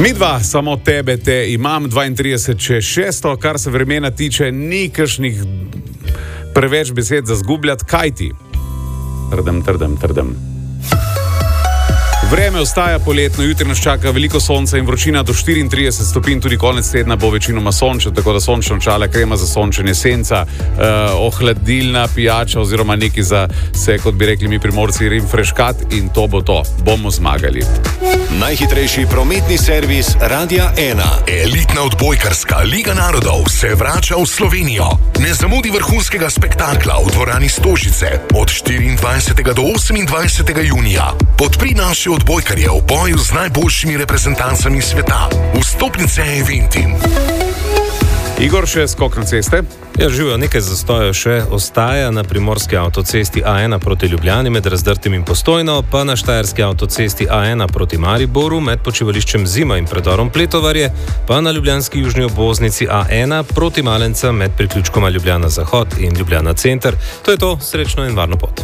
Midva, samo tebe te imam, 32 čez 600, kar se vremena tiče, ni kakšnih preveč besed za zgubljati, kaj ti? Trdem. Vreme ostaja poletno, jutri nas čaka veliko sonca in vročina do 34 stopinj, tudi konec tedna bo večinoma sončen, tako da sončna očala, krema za sončenje, senca, ohladilna pijača oziroma neki za se, kot bi rekli mi primorci, rimfreškat in to bo to. Bomo zmagali. Najhitrejši prometni servis Radia 1. Elitna odbojkarska Liga narodov se vrača v Slovenijo. Ne zamudi vrhunskega spektakla v dvorani Stožice od 24. do 28. junija. Podpri naše odbojkarje v boju z najboljšimi reprezentancami sveta. Vstopnice Eventim. Igor, še skok na ceste? Ja, živijo, nekaj zastojev še ostaja na primorski avtocesti A1 proti Ljubljani med Razdrtim in Postojno, pa na štajerski avtocesti A1 proti Mariboru med počivališčem Zima in predorom Pletovarje, pa na ljubljanski južni obvoznici A1 proti Malencem med priključkoma Ljubljana Zahod in Ljubljana Center. To je to, srečno in varno pot.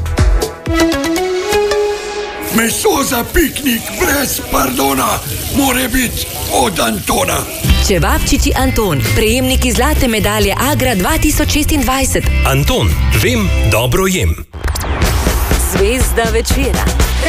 Meso za piknik brez pardona mora biti od Antona. Čevapčiči Anton, prejemniki zlate medalje Agra 2026. Anton, vem, dobro jem. Zvezda večera.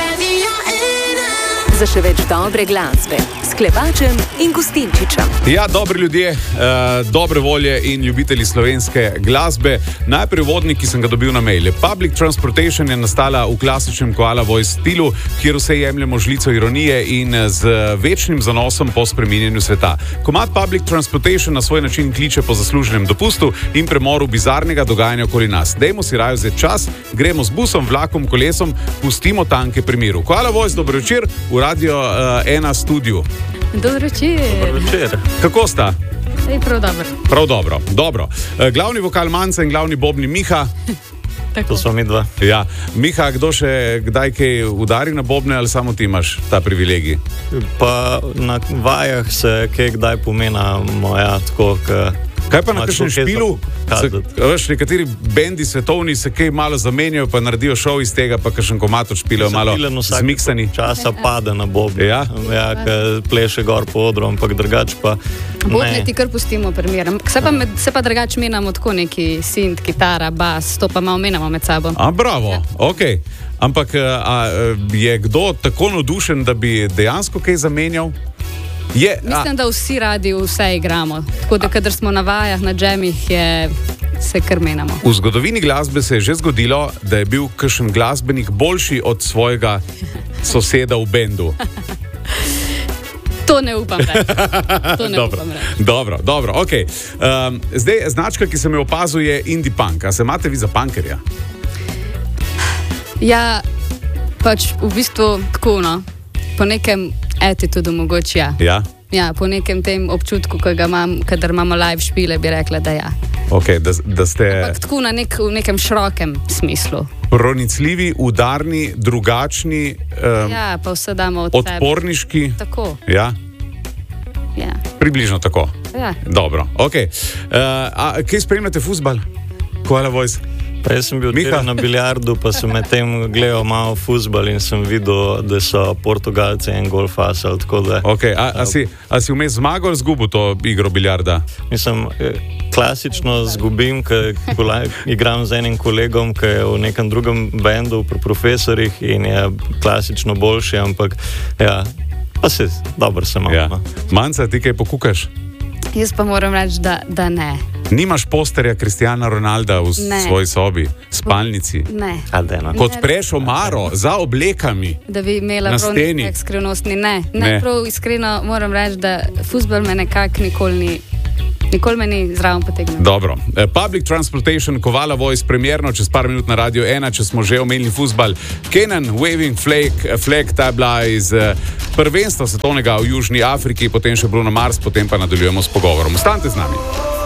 Za še več dobre glasbe, s Klepačem in Gustinčičem. Ja, dobri ljudje, dobre volje in ljubitelji slovenske glasbe. Najprej vodnik, ki sem ga dobil na mail. Public Transportation je nastala v klasičnem Koala Voice stilu, kjer vse jemljemo žlico ironije in z večnim zanosom po spreminjanju sveta. Komad Public Transportation na svoj način kliče po zasluženem dopustu in premoru bizarnega dogajanja okoli nas. Dajmo si raje vzeti čas, gremo z busom, vlakom, kolesom, pustimo tanke pri miru. Koala Voice, dobro večer, v Radio 1 studiu. Dobro večer. Kako sta? Prav dobro. Prav dobro, dobro. Glavni vokal Manca in glavni bobni Miha. To so mi dva. Ja, Miha, kdo še kdaj kaj udari na bobne ali samo ti imaš ta privilegij? Pa na vajah se kaj kdaj pomena moja tako, kaj pa na kakšnem špilu? Nekateri bendi svetovni se kaj malo zamenjajo, pa naredijo šov iz tega, pa kakšen komad odšpilejo malo zmiksani. Časa pade na bobne. Ja, pleše gor po odru, ampak drugač pa bobne ti kar pustimo primer. Se pa drugač menamo tako neki synth, kitara, bas, to pa malo menamo med sabo. Bravo, okej. Ampak je kdo tako navdušen, da bi dejansko kaj zamenjal? Mislim, da vsi radi vse igramo. Tako da, kadar smo na vajah, na džemih, se kar menamo. V zgodovini glasbe se je že zgodilo, da je bil kakšen glasbenik boljši od svojega soseda v bendu. To ne upam reči. Dobro, okej. Zdaj, značka, ki se me opazuje, je indie punk. A se imate vi za punkerja? Ja, pač v bistvu tako, no. Po nekem attitudu mogoče ja. Ja? Ja, po nekem tem občutku, ki ga imam, kadar imamo live špile, bi rekla, da ja. Ok, da ste... Ampak tako v nekem širokem smislu. Pronicljivi, udarni, drugačni, ja, pa vse damo od sebe. Odporniški. Tako. Ja? Ja. Približno tako. Ja. Dobro, ok. Kaj spremljate fuzbal? Koala Voice? Pa jaz sem bil na biljardu, pa sem med tem gledal malo fuzbal in sem videl, da so Portugalci en gol fasali. Ok, a si vmes zmagal ali zgubil to igro biljarda? Mislim, klasično zgubim, ker igram z enim kolegom, ki je v nekem drugem bendu pri profesorjih in je klasično boljši, ampak ja, pa se dobro se malo. Ja. Manca, ti kaj pokukaš? Jaz pa moram reči, da ne. Nimaš posterja Cristiana Ronalda v svoji sobi, spalnici? Ne. Kot preš omaro za oblekami da bi imela na steni? Nek skrivnostni, ne. Prav iskreno moram reči, da fuzbal me nekako nikoli me ni zraven potegnil. Dobro. Public Transportation, Koala Voice, premierno čez par minut na Radio 1, če smo že omenili fuzbal. Kenan, Waving Flag, ta je bila iz prvenstva svetovnega v Južni Afriki, potem še Bruno Mars, potem pa nadaljujemo s pogovorom. Ostanite z nami.